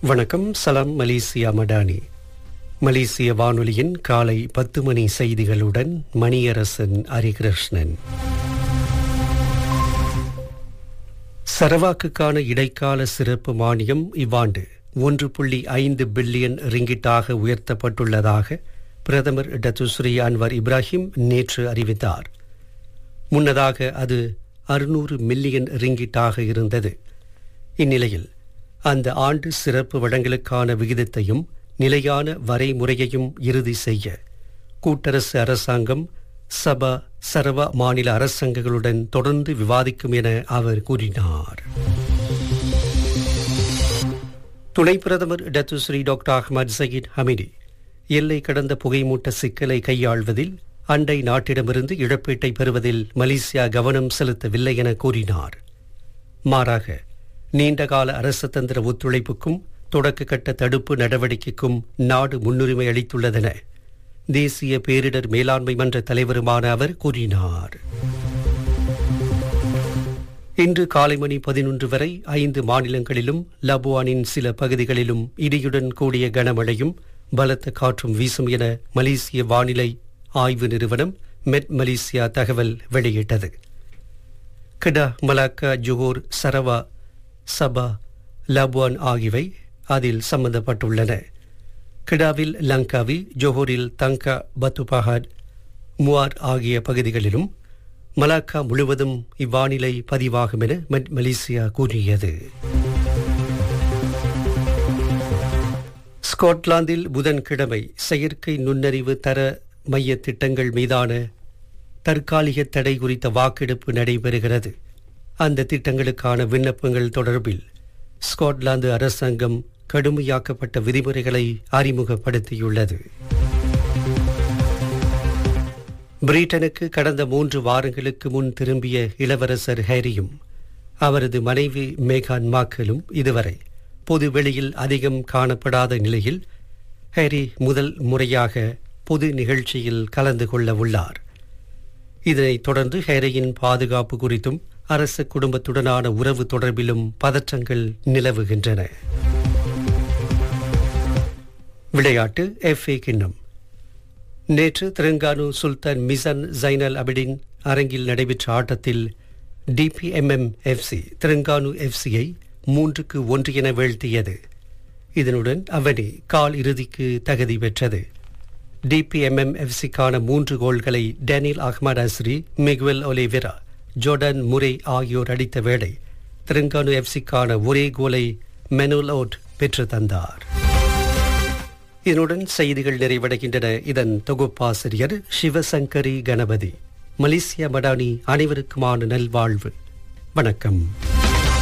வணக்கம். சலாம் மலேசியா மடானி. மலேசிய வானொலியின் காலை 10 மணி செய்திகளுடன் மணியரசன் ஹரிகிருஷ்ணன். சரவாக்குக்கான இடைக்கால சிறப்பு மானியம் இவ்வாண்டு 1.5 பில்லியன் ரிங்கிட்டாக உயர்த்தப்பட்டுள்ளதாக பிரதமர் டத்துஸ்ரீ அன்வர் இப்ராஹிம் நேற்று அறிவித்தார். முன்னதாக அது 600 மில்லியன் ரிங்கிட்டாக இருந்தது. இந்நிலையில் அந்த ஆண்டு சிறப்பு வழங்கலுக்கான விகிதத்தையும் நிலையான வரைமுறையையும் இறுதி செய்ய கூட்டரசு அரசாங்கம் சரவா மாநில அரசாங்கங்களுடன் தொடர்ந்து விவாதிக்கும் என அவர் கூறினார். துணை பிரதமர் Datuk Seri doctor Ahmad Zayed Hamidi எல்லை கடந்த புகைமூட்ட சிக்கலை கையாள்வதில் அண்டை நாட்டிடமிருந்து இழப்பீட்டை பெறுவதில் மலேசியா கவனம் செலுத்தவில்லை என கூறினார். மாறாக நீண்டகால அரசதந்திர ஒத்துழைப்புக்கும் தொடக்க கட்ட தடுப்பு நடவடிக்கைக்கும் நாடு முன்னுரிமை அளித்துள்ளதென தேசிய பேரிடர் மேலாண்மை மன்ற தலைவருமான அவர் கூறினார். இன்று காலை மணி 11 வரை 5 மாநிலங்களிலும் லபுவானின் சில பகுதிகளிலும் இடியுடன் கூடிய கனமழையும் பலத்த காற்றும் வீசும் என மலேசிய வானிலை ஆய்வு நிறுவனம் மெட் மலேசியா தகவல் வெளியிட்டது. கிடா, மலாக்கா, ஜோஹர், சரவா, சபா, லபுவான் ஆகியவை அதில் சம்பந்தப்பட்டுள்ளன. கிடாவில் லங்காவி, ஜோஹரில் தங்கா, பத்துபஹாட், முவார் ஆகிய பகுதிகளிலும் மலாக்கா முழுவதும் இவ்வானிலை பதிவாகும் என மலேசியா கூறியது. ஸ்காட்லாந்தில் புதன்கிழமை செயற்கை நுண்ணறிவு தர மைய திட்டங்கள் மீதான தற்காலிக தடை குறித்த வாக்கெடுப்பு நடைபெறுகிறது. அந்த திட்டங்களுக்கான விண்ணப்பங்கள் தொடர்பில் ஸ்காட்லாந்து அரசாங்கம் கடுமையாக்கப்பட்ட விதிமுறைகளை அறிமுகப்படுத்தியுள்ளது. பிரிட்டனுக்கு கடந்த 3 வாரங்களுக்கு முன் திரும்பிய இளவரசர் ஹாரியும் அவரது மனைவி மேகான் மார்கலும் இதுவரை பொது வெளியில் அதிகம் காணப்படாத நிலையில் ஹாரி முதல் முறையாக பொது நிகழ்ச்சியில் கலந்து கொள்ள உள்ளார். இதனைத் தொடர்ந்து ஹாரியின் பாதுகாப்பு குறித்தும் அரச குடும்பத்துடனான உறவு தொடர்பிலும் பதற்றங்கள் நிலவுகின்றன. விளையாட்டு. FA கிண்ணம். நேற்று தெலுங்கானு சுல்தான் மிசான் ஜைனல் அபிடின் அரங்கில் நடைபெற்ற ஆட்டத்தில் DPMM FC தெலுங்கானு FCயை 3-1 என வீழ்த்தியது. இதனுடன் அவனி கால் இறுதிக்கு தகுதி பெற்றது. DPMM FCக்கான 3 கோல்களை Daniel Ahmad அஸ்ரி, Miguel Oliveira, Jordan Murray ஆகியோர் அடித்த வேளை தெலுங்கானு FCக்கான ஒரே கோலை மெனுல் ஓட் பெற்று தந்தார். இதனுடன் செய்திகள் நிறைவடைகின்றன. இதன் தொகுப்பாசிரியர் சிவசங்கரி கணபதி. மலேசியா மடானி அனைவருக்குமான நல்வாழ்வு. வணக்கம்.